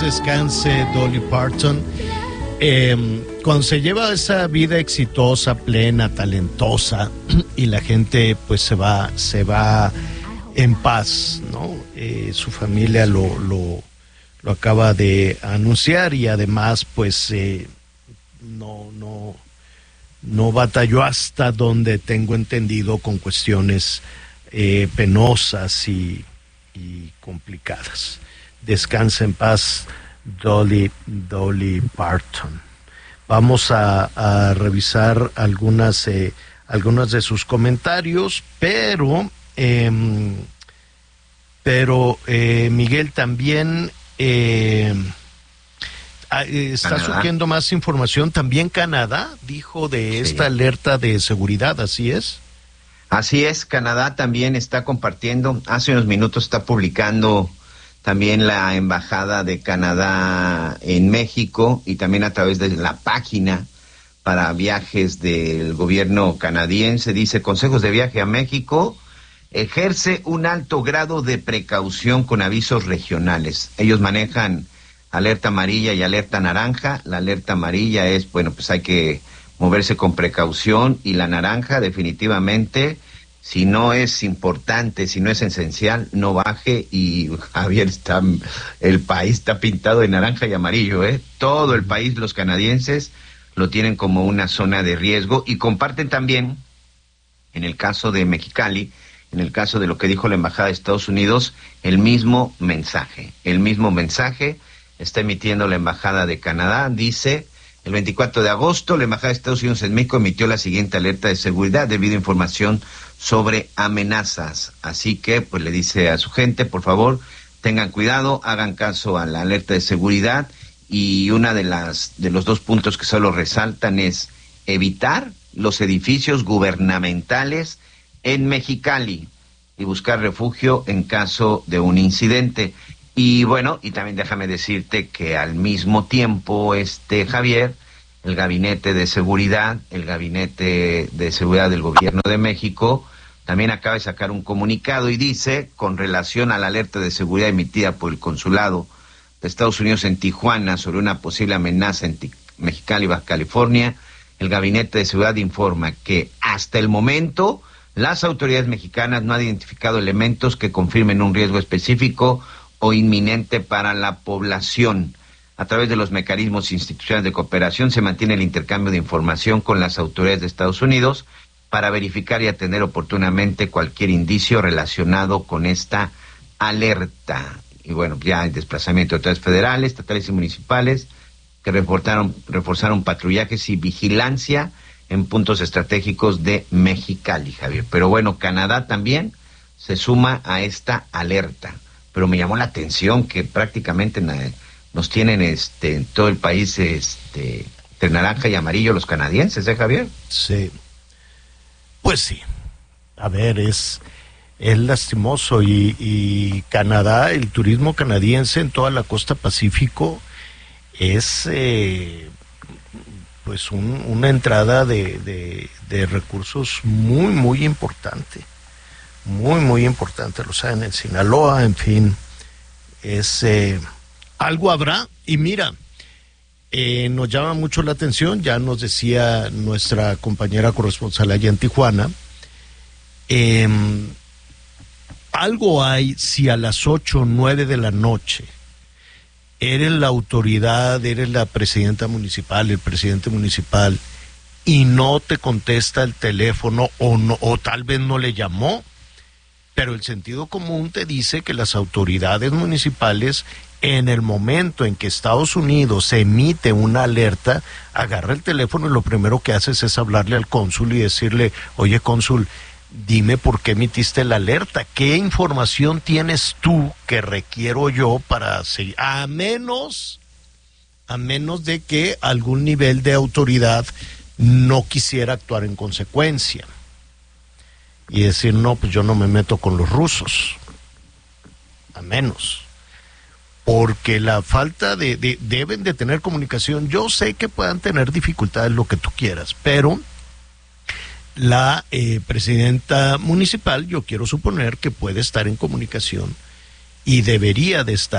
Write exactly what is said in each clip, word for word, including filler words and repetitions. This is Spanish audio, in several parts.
descanse Dolly Parton. Eh, cuando se lleva esa vida exitosa, plena, talentosa, y la gente pues se va, se va en paz, ¿no? Eh, su familia lo, lo, lo acaba de anunciar y además pues eh, no, no, no batalló hasta donde tengo entendido con cuestiones eh, penosas y, y complicadas. Descansa en paz Dolly, Dolly Parton. Vamos a, a revisar algunas, eh, algunas de sus comentarios, pero, eh, pero eh, Miguel también eh, está Canadá. Surgiendo más información. También Canadá dijo de esta sí. alerta de seguridad, ¿así es? Así es, Canadá también está compartiendo, hace unos minutos está publicando también la Embajada de Canadá en México y también a través de la página para viajes del gobierno canadiense. Dice, consejos de viaje a México, ejerce un alto grado de precaución con avisos regionales. Ellos manejan alerta amarilla y alerta naranja. La alerta amarilla es, bueno, pues hay que moverse con precaución, y la naranja definitivamente, si no es importante, si no es esencial, no baje. Y Javier, está, el país está pintado de naranja y amarillo, ¿eh? Todo el país, los canadienses, lo tienen como una zona de riesgo, y comparten también, en el caso de Mexicali, en el caso de lo que dijo la Embajada de Estados Unidos, el mismo mensaje, el mismo mensaje está emitiendo la Embajada de Canadá. Dice, el veinticuatro de agosto, la Embajada de Estados Unidos en México emitió la siguiente alerta de seguridad debido a información sobre amenazas. Así que, pues le dice a su gente, por favor, tengan cuidado, hagan caso a la alerta de seguridad. Y una de las de los dos puntos que solo resaltan es evitar los edificios gubernamentales en Mexicali y buscar refugio en caso de un incidente. Y bueno, y también déjame decirte que al mismo tiempo, este Javier, el Gabinete de Seguridad, el Gabinete de Seguridad del Gobierno de México, también acaba de sacar un comunicado y dice, con relación a la alerta de seguridad emitida por el Consulado de Estados Unidos en Tijuana sobre una posible amenaza en Mexicali, Baja California, el Gabinete de Seguridad informa que hasta el momento las autoridades mexicanas no han identificado elementos que confirmen un riesgo específico o inminente para la población. A través de los mecanismos institucionales de cooperación se mantiene el intercambio de información con las autoridades de Estados Unidos para verificar y atender oportunamente cualquier indicio relacionado con esta alerta. Y bueno, ya hay desplazamiento de autoridades federales, estatales y municipales que reforzaron, reforzaron patrullajes y vigilancia en puntos estratégicos de Mexicali, Javier. Pero bueno, Canadá también se suma a esta alerta. Pero me llamó la atención que prácticamente nos tienen este en todo el país este de naranja y amarillo los canadienses, ¿eh, Javier? Sí. Pues sí. A ver, es... Es lastimoso y, y Canadá, el turismo canadiense en toda la costa Pacífico es eh, pues un, una entrada de, de, de recursos muy, muy importante, muy, muy importante, lo saben, en Sinaloa, en fin, es eh, algo habrá. Y mira, eh, nos llama mucho la atención, ya nos decía nuestra compañera corresponsal allá en Tijuana, eh, algo hay si a las ocho o nueve de la noche eres la autoridad, eres la presidenta municipal, el presidente municipal, y no te contesta el teléfono o, no, o tal vez no le llamó, pero el sentido común te dice que las autoridades municipales, en el momento en que Estados Unidos emite una alerta, agarra el teléfono y lo primero que haces es hablarle al cónsul y decirle, oye cónsul, dime por qué emitiste la alerta, qué información tienes tú que requiero yo para seguir, a menos, a menos de que algún nivel de autoridad no quisiera actuar en consecuencia y decir, no, pues yo no me meto con los rusos, a menos, porque la falta de, de deben de tener comunicación, yo sé que puedan tener dificultades, lo que tú quieras, pero la eh, presidenta municipal, yo quiero suponer que puede estar en comunicación y debería de estar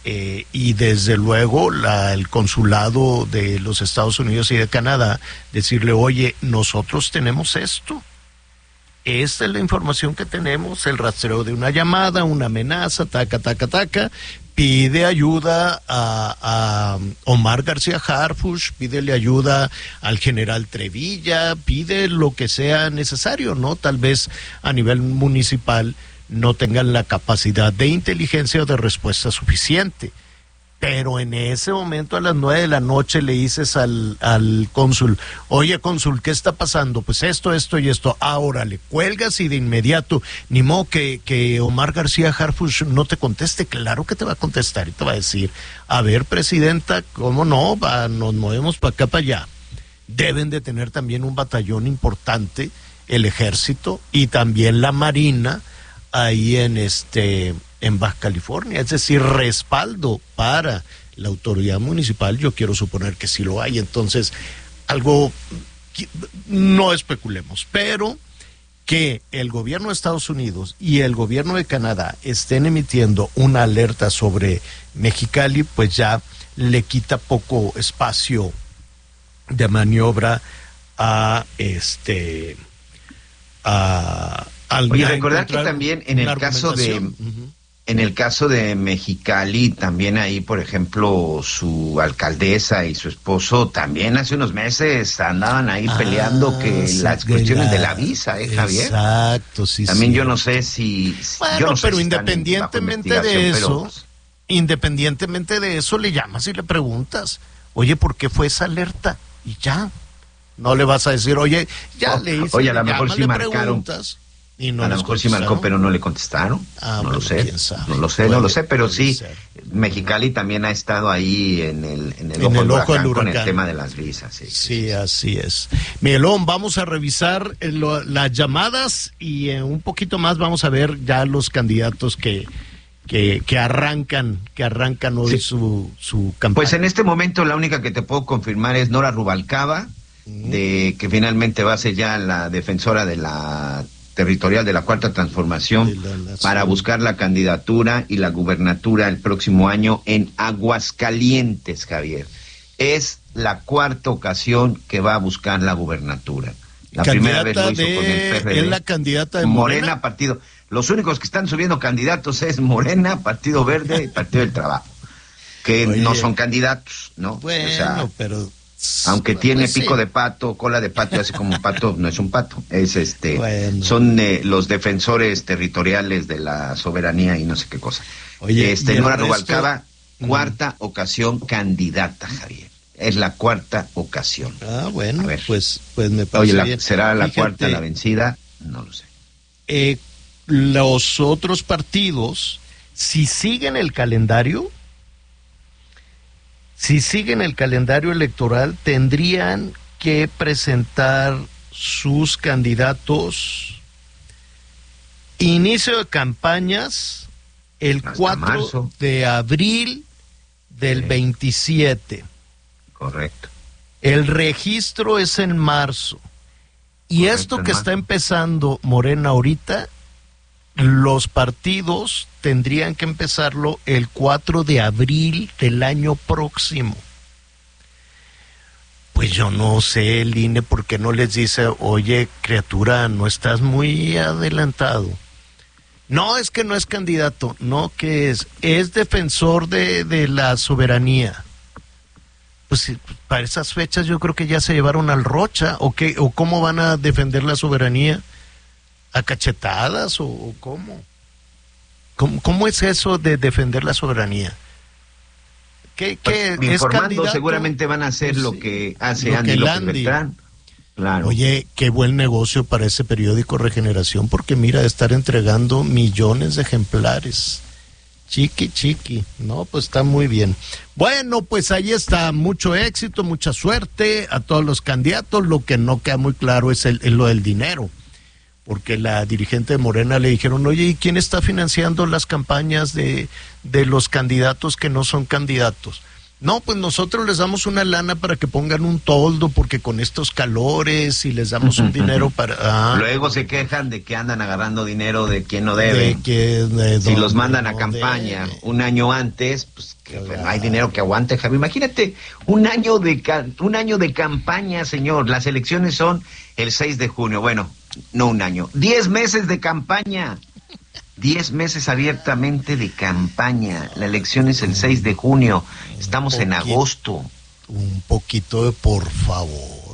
eh, y desde luego la, el consulado de los Estados Unidos y de Canadá, decirle, oye, nosotros tenemos esto. Esta es la información que tenemos, el rastreo de una llamada, una amenaza, taca, taca, taca. Pide ayuda a, a Omar García Harfuch, pídele ayuda al general Trevilla, pide lo que sea necesario, ¿no? Tal vez a nivel municipal no tengan la capacidad de inteligencia o de respuesta suficiente. Pero en ese momento a las nueve de la noche le dices al, al cónsul, oye cónsul, ¿qué está pasando? Pues esto, esto y esto. Ahora le cuelgas y de inmediato, ni modo que, que Omar García Harfuch no te conteste. Claro que te va a contestar y te va a decir, a ver, presidenta, ¿cómo no? Va, nos movemos para acá, para allá. Deben de tener también un batallón importante, el ejército y también la marina, ahí en este... en Baja California, es decir, respaldo para la autoridad municipal, yo quiero suponer que sí lo hay. Entonces, algo, no especulemos, pero que el gobierno de Estados Unidos y el gobierno de Canadá estén emitiendo una alerta sobre Mexicali, pues ya le quita poco espacio de maniobra a este a al Oye, recordar que también en el caso de uh-huh. En el caso de Mexicali, también ahí, por ejemplo, su alcaldesa y su esposo también hace unos meses andaban ahí ah, peleando que sí, las cuestiones de la, de la visa, ¿eh, Javier? Exacto, sí. También sí. yo no sé si... Bueno, yo no sé pero si independientemente de eso, pero... independientemente de eso, le llamas y le preguntas, oye, ¿por qué fue esa alerta? Y ya, no le vas a decir, oye, ya oh, le hice, oye, a lo mejor sí marcaron... preguntas. Y no a lo mejor sí marcó, pero no le contestaron. Ah, no bueno, lo sé. No lo sé, puede, no lo sé, pero sí, ser. Mexicali también ha estado ahí en el, en el, en ojo, el del ojo del huracán huracán con el tema de las visas. Sí, sí, sí, sí. así es. Miguelón, vamos a revisar lo, las llamadas y en un poquito más vamos a ver ya los candidatos que, que, que arrancan, que arrancan hoy sí. su, su campaña. Pues en este momento la única que te puedo confirmar es Nora Rubalcaba, mm. de que finalmente va a ser ya la defensora de la territorial de la Cuarta Transformación para buscar la candidatura y la gubernatura el próximo año en Aguascalientes, Javier. Es la cuarta ocasión que va a buscar la gubernatura. La primera vez lo hizo de, con el P R D. ¿Es la candidata de Morena? Morena Partido. Los únicos que están subiendo candidatos es Morena, Partido Verde y Partido del Trabajo, que Oye, no son candidatos, ¿no? Bueno, o sea, pero... aunque tiene pues pico sí. de pato, cola de pato, así como un pato, no es un pato, es este, bueno. son eh, los defensores territoriales de la soberanía y no sé qué cosa. Oye, este Nora resto... Rubalcaba, cuarta mm. ocasión candidata, Javier. Es la cuarta ocasión. Ah, bueno, pues, pues me parece Oye, la, bien. ¿será la Fíjate, cuarta la vencida? No lo sé. Eh, los otros partidos, si siguen el calendario, Si siguen el calendario electoral, tendrían que presentar sus candidatos. Inicio de campañas el Hasta cuatro marzo. de abril del sí. veintisiete. Correcto. El registro es en marzo. Y Correcto, esto que en está marzo. empezando Morena ahorita, los partidos tendrían que empezarlo el cuatro de abril del año próximo. Pues yo no sé, el I N E, ¿por qué no les dice, oye, criatura, no estás muy adelantado? No, es que no es candidato, no, que es, es defensor de, de la soberanía. Pues para esas fechas yo creo que ya se llevaron al Rocha, o qué, o cómo van a defender la soberanía. ¿A cachetadas o, o cómo? cómo? ¿Cómo es eso de defender la soberanía? ¿Qué, qué pues, es informando candidato? Seguramente van a hacer pues, lo que hace lo Andy que López Beltrán. Claro. Oye, qué buen negocio para ese periódico Regeneración, porque mira, estar entregando millones de ejemplares. Chiqui, chiqui. No, pues está muy bien. Bueno, pues ahí está. Mucho éxito, mucha suerte a todos los candidatos. Lo que no queda muy claro es, el, es lo del dinero. Porque la dirigente de Morena le dijeron, oye, ¿y quién está financiando las campañas de, de los candidatos que no son candidatos? No, pues nosotros les damos una lana para que pongan un toldo, porque con estos calores, y les damos un dinero para... Ah, Luego se quejan de que andan agarrando dinero de quien no debe. de que, de Si los mandan a no campaña debe. un año antes, pues que Claro. no hay dinero que aguante, Javi. Imagínate, un año de ca- un año de campaña, señor. Las elecciones son el seis de junio. Bueno, no un año. Diez meses de campaña. Diez meses abiertamente de campaña. La elección es el seis de junio. Estamos en agosto. Un poquito de por favor.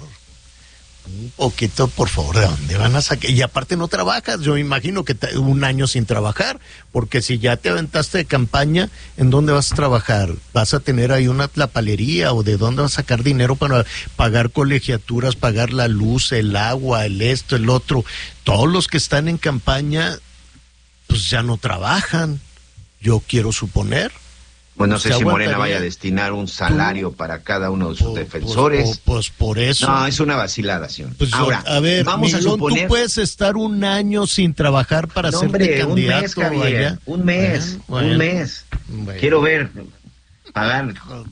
Un poquito, por favor, ¿de dónde van a sacar? Y aparte no trabajas, yo me imagino que te- un año sin trabajar, porque si ya te aventaste de campaña, ¿en dónde vas a trabajar? ¿Vas a tener ahí una tlapalería o de dónde vas a sacar dinero para pagar colegiaturas, pagar la luz, el agua, el esto, el otro? Todos los que están en campaña, pues ya no trabajan, yo quiero suponer. Bueno, no sé Se si Morena aguantaría. vaya a destinar un salario para cada uno de sus Pues- defensores. Pues, pues por eso. No, es una vacilada, señor. Pues yo- Ahora, a ver, vamos Miguelón, a suponer... tú puedes estar un año sin trabajar para No, ser hombre, un candidato mes, Javier, allá. un mes, Bueno, bueno, un mes. bueno. Quiero ver, pagar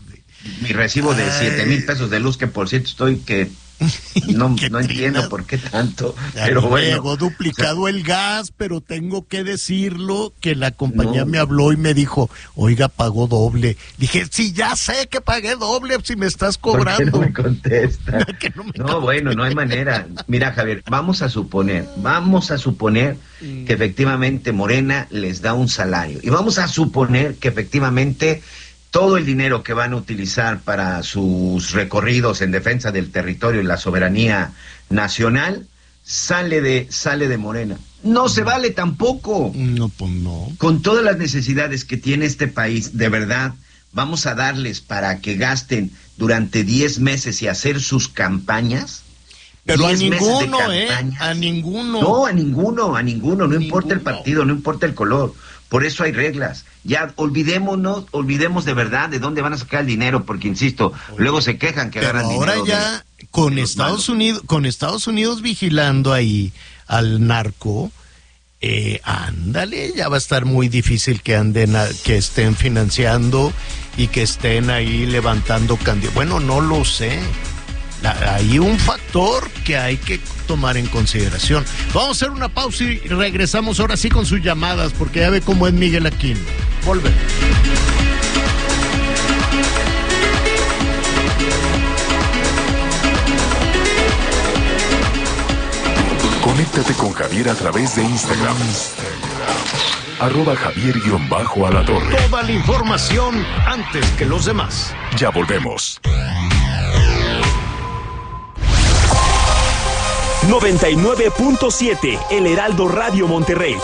mi recibo de Ay. siete mil pesos de luz, que por cierto estoy que no, Qué no entiendo trina. por qué tanto, Ya pero no me bueno. llegó duplicado el gas, pero tengo que decirlo que la compañía No. me habló y me dijo, oiga, pagó doble. Dije, sí, ya sé que pagué doble si me estás ¿Por qué cobrando. no me contesta? Que no me No, bueno, no hay manera. Mira, Javier, vamos a suponer, vamos a suponer que efectivamente Morena les da un salario. Y vamos a suponer que efectivamente todo el dinero que van a utilizar para sus recorridos en defensa del territorio y la soberanía nacional sale de, sale de Morena. No se vale tampoco. No, pues no. Con todas las necesidades que tiene este país, de verdad, vamos a darles para que gasten durante diez meses y hacer sus campañas. Pero a diez meses de ninguno, ¿eh? campañas. A ninguno. No, a ninguno, a ninguno, no importa el Ninguno. partido, no importa el color. Por eso hay reglas. Ya olvidémonos, olvidemos de verdad de dónde van a sacar el dinero, porque insisto, luego se quejan que Pero agarran ahora dinero. ya de- con de los Estados malos. Unidos, con Estados Unidos vigilando ahí al narco, eh, ándale, ya va a estar muy difícil que anden, a- que estén financiando y que estén ahí levantando candidatos. Bueno, no lo sé. La- hay un factor que hay que tomar en consideración. Vamos a hacer una pausa y regresamos ahora sí con sus llamadas, porque ya ve cómo es Miguel Aquino. Volvemos. Conéctate con Javier a través de Instagram. Arroba Javier-Alatorre. Toda la información antes que los demás. Ya volvemos. noventa y nueve punto siete El Heraldo Radio Monterrey.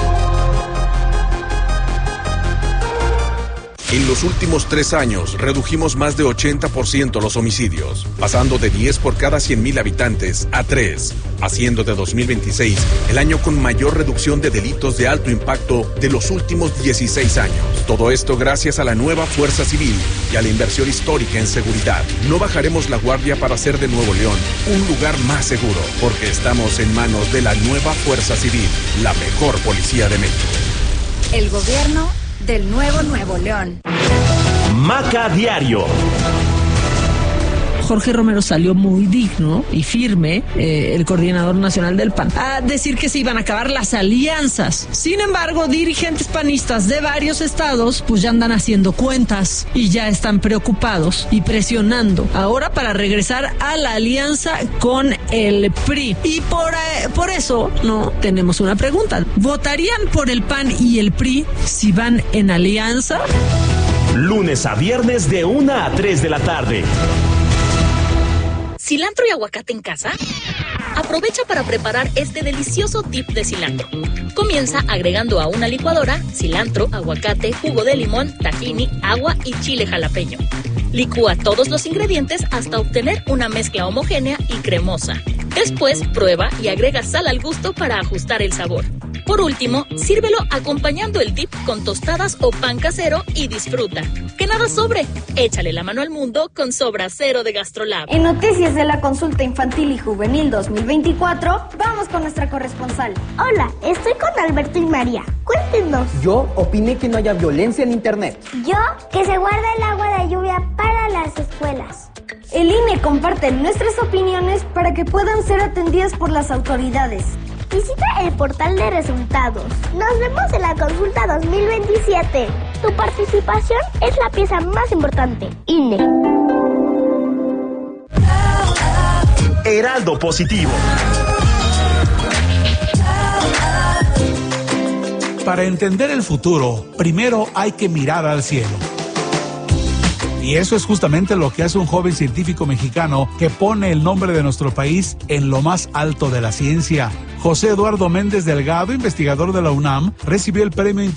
En los últimos tres años redujimos más de ochenta por ciento los homicidios, pasando de diez por cada cien mil habitantes a tres, haciendo de dos mil veintiséis el año con mayor reducción de delitos de alto impacto de los últimos dieciséis años. Todo esto gracias a la nueva Fuerza Civil y a la inversión histórica en seguridad. No bajaremos la guardia para hacer de Nuevo León un lugar más seguro, porque estamos en manos de la nueva Fuerza Civil, la mejor policía de México. El gobierno del nuevo Nuevo León. Maca Diario. Jorge Romero salió muy digno y firme, eh, el coordinador nacional del P A N, a decir que se iban a acabar las alianzas. Sin embargo, dirigentes panistas de varios estados pues ya andan haciendo cuentas y ya están preocupados y presionando ahora para regresar a la alianza con el P R I. Y por, eh, por eso, no, tenemos una pregunta. ¿Votarían por el P A N y el P R I si van en alianza? Lunes a viernes de una a tres de la tarde. ¿Cilantro y aguacate en casa? Aprovecha para preparar este delicioso dip de cilantro. Comienza agregando a una licuadora cilantro, aguacate, jugo de limón, tahini, agua y chile jalapeño. Licúa todos los ingredientes hasta obtener una mezcla homogénea y cremosa. Después prueba y agrega sal al gusto para ajustar el sabor. Por último, sírvelo acompañando el dip con tostadas o pan casero y disfruta. Que nada sobre. Échale la mano al mundo con Sobra Cero de GastroLab. En noticias de la consulta infantil y juvenil dos mil veinticuatro, vamos con nuestra corresponsal. Hola, estoy con Alberto y María. Cuéntenos. Yo opiné que no haya violencia en internet. Yo, que se guarde el agua de lluvia para las escuelas. El I N E comparte nuestras opiniones para que puedan ser atendidas por las autoridades. Visita el portal de resultados. Nos vemos en la consulta dos mil veintisiete. Tu participación es la pieza más importante. I N E. Heraldo Positivo. Para entender el futuro, primero hay que mirar al cielo. Y eso es justamente lo que hace un joven científico mexicano que pone el nombre de nuestro país en lo más alto de la ciencia. José Eduardo Méndez Delgado, investigador de la UNAM, recibió el premio